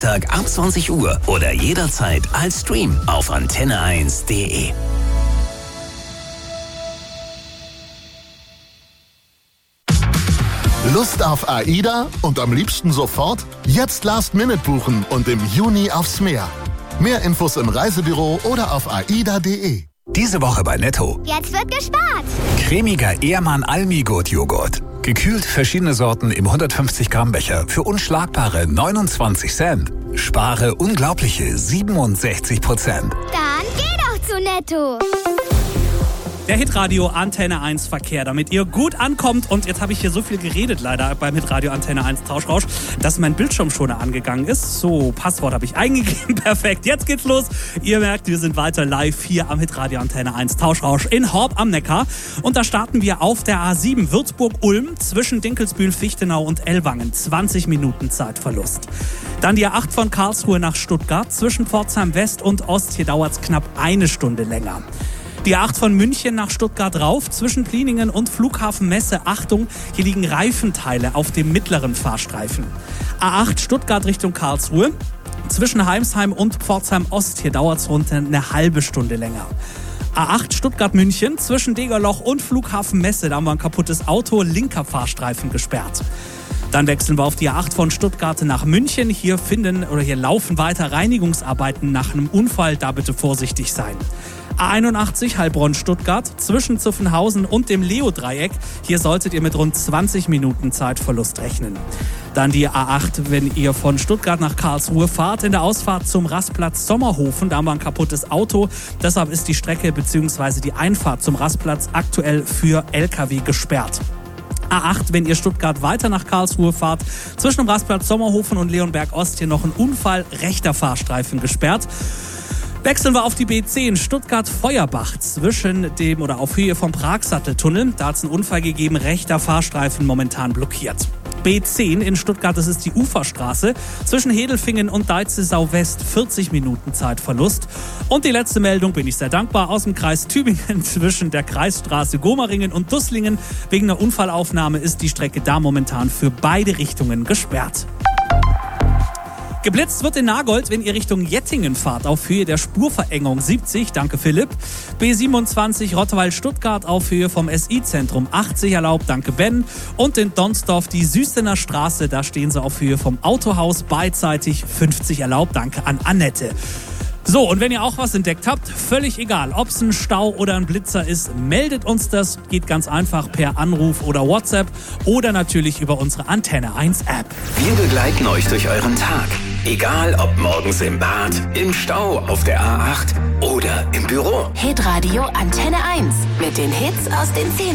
Tag ab 20 Uhr oder jederzeit als Stream auf antenne1.de. Lust auf AIDA und am liebsten sofort? Jetzt Last-Minute buchen und im Juni aufs Meer. Mehr Infos im Reisebüro oder auf aida.de. Diese Woche bei Netto. Jetzt wird gespart. Cremiger Ehrmann Almi-Gut-Joghurt. Gekühlt verschiedene Sorten im 150 Gramm Becher für unschlagbare 29 Cent. Spare unglaubliche 67%. Dann geh doch zu Netto. Der Hitradio Antenne 1 Verkehr, damit ihr gut ankommt. Und jetzt habe ich hier so viel geredet leider beim Hitradio Antenne 1 Tauschrausch, dass mein Bildschirmschoner angegangen ist. So, Passwort habe ich eingegeben. Perfekt, jetzt geht's los. Ihr merkt, wir sind weiter live hier am Hitradio Antenne 1 Tauschrausch in Horb am Neckar. Und da starten wir auf der A7 Würzburg-Ulm zwischen Dinkelsbühl, Fichtenau und Ellwangen. 20 Minuten Zeitverlust. Dann die A8 von Karlsruhe nach Stuttgart. Zwischen Pforzheim West und Ost. Hier dauert es knapp eine Stunde länger. Die A8 von München nach Stuttgart rauf, zwischen Pliningen und Flughafen Messe. Achtung, hier liegen Reifenteile auf dem mittleren Fahrstreifen. A8 Stuttgart Richtung Karlsruhe, zwischen Heimsheim und Pforzheim Ost. Hier dauert es rund eine halbe Stunde länger. A8 Stuttgart-München, zwischen Degerloch und Flughafen Messe. Da haben wir ein kaputtes Auto, linker Fahrstreifen gesperrt. Dann wechseln wir auf die A8 von Stuttgart nach München. Hier laufen weiter Reinigungsarbeiten nach einem Unfall. Da bitte vorsichtig sein. A81 Heilbronn-Stuttgart zwischen Zuffenhausen und dem Leo-Dreieck. Hier solltet ihr mit rund 20 Minuten Zeitverlust rechnen. Dann die A8, wenn ihr von Stuttgart nach Karlsruhe fahrt, in der Ausfahrt zum Rastplatz Sommerhofen. Da haben wir ein kaputtes Auto. Deshalb ist die Strecke bzw. die Einfahrt zum Rastplatz aktuell für LKW gesperrt. A8, wenn ihr Stuttgart weiter nach Karlsruhe fahrt, zwischen dem Rastplatz Sommerhofen und Leonberg Ost hier noch ein Unfall, rechter Fahrstreifen gesperrt. Wechseln wir auf die B10 Stuttgart-Feuerbach auf Höhe vom Pragsatteltunnel. Da hat es einen Unfall gegeben, rechter Fahrstreifen momentan blockiert. B10 in Stuttgart, das ist die Uferstraße. Zwischen Hedelfingen und Deitzesau West 40 Minuten Zeitverlust. Und die letzte Meldung, bin ich sehr dankbar, aus dem Kreis Tübingen zwischen der Kreisstraße Gomaringen und Dusslingen. Wegen einer Unfallaufnahme ist die Strecke da momentan für beide Richtungen gesperrt. Geblitzt wird in Nagold, wenn ihr Richtung Jettingen fahrt, auf Höhe der Spurverengung 70, danke Philipp. B27 Rottweil-Stuttgart auf Höhe vom SI-Zentrum 80 erlaubt, danke Ben. Und in Donsdorf die Süßener Straße, da stehen sie auf Höhe vom Autohaus beidseitig 50 erlaubt, danke an Annette. So, und wenn ihr auch was entdeckt habt, völlig egal, ob es ein Stau oder ein Blitzer ist, meldet uns das. Geht ganz einfach per Anruf oder WhatsApp oder natürlich über unsere Antenne 1 App. Wir begleiten euch durch euren Tag. Egal ob morgens im Bad, im Stau, auf der A8 oder im Büro. Hitradio Antenne 1 mit den Hits aus den 10